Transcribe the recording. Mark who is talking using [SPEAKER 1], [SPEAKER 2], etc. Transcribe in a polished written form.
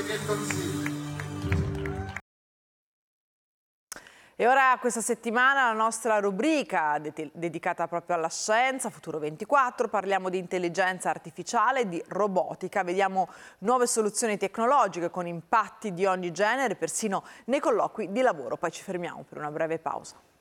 [SPEAKER 1] che consigli.
[SPEAKER 2] E ora questa settimana la nostra rubrica dedicata proprio alla scienza, Futuro 24, parliamo di intelligenza artificiale, di robotica, vediamo nuove soluzioni tecnologiche con impatti di ogni genere, persino nei colloqui di lavoro. Poi ci fermiamo per una breve pausa.